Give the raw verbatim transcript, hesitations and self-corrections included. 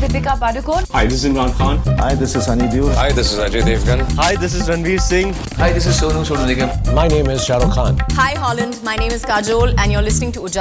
Deepika Padukone. Hi, this is Imran Khan. Hi, this is Sunny Deol. Hi, this is Ajay Devgan. Hi, this is Ranveer Singh. Hi, this is Sonu Sood Nigam. My name is Shah Rukh Khan. Hi, Holland. My name is Kajol, and you're listening to Ujala.